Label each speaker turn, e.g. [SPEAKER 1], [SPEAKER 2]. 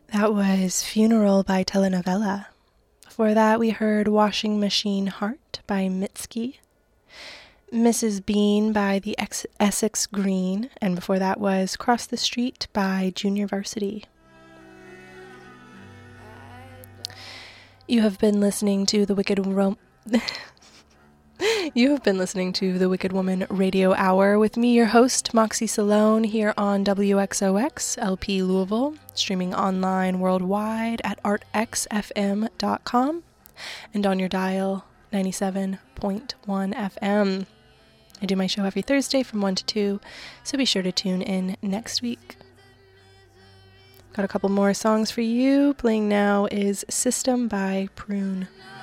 [SPEAKER 1] That was Funeral by Telenovela. Before that, we heard Washing Machine Heart by Mitski, Mrs. Bean by the Essex Green, and before that was Cross the Street by Junior Varsity. You have been listening to the You have been listening to the Wicked Woman Radio Hour with me, your host, Moxie Salone, here on WXOX LP Louisville, streaming online worldwide at artxfm.com and on your dial 97.1 FM. I do my show every Thursday from 1 to 2, so be sure to tune in next week. Got a couple more songs for you. Playing now is System by Prune.